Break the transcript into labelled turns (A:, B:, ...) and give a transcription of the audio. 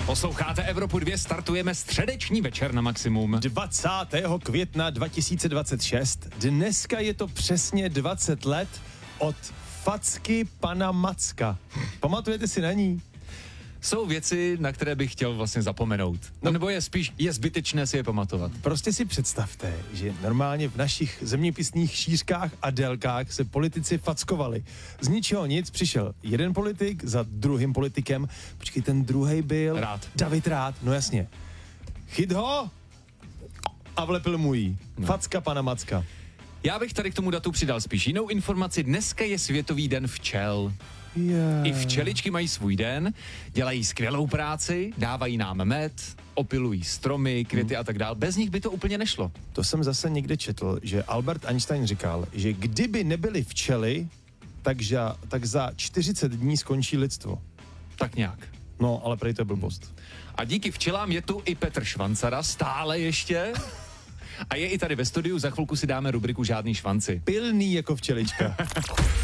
A: Posloucháte Evropu 2, startujeme středeční večer na maximum.
B: 20. května 2026. Dneska je to přesně 20 let od facky pana Macka. Pamatujete si na ní?
A: Jsou věci, na které bych chtěl vlastně zapomenout. No, nebo je zbytečné si je pamatovat.
B: Prostě si představte, že normálně v našich zeměpisných šířkách a délkách se politici fackovali. Z ničeho nic přišel jeden politik za druhým politikem. Počkej, ten druhej byl...
A: Rád.
B: David Rád, no jasně. Chyt ho a vlepil mu jí. No. Facka pana Macka.
A: Já bych tady k tomu datu přidal spíš jinou informaci. Dneska je Světový den včel.
B: Yeah.
A: I včeličky mají svůj den, dělají skvělou práci, dávají nám med, opilují stromy, květy a tak dál. Bez nich by to úplně nešlo.
B: To jsem zase někde četl, že Albert Einstein říkal, že kdyby nebyly včely, tak za 40 dní skončí lidstvo.
A: Tak nějak.
B: No, ale prej to je blbost.
A: A díky včelám je tu i Petr Švancara, stále ještě. A je i tady ve studiu, za chvilku si dáme rubriku Žádný švanci.
B: Pilný jako včelička.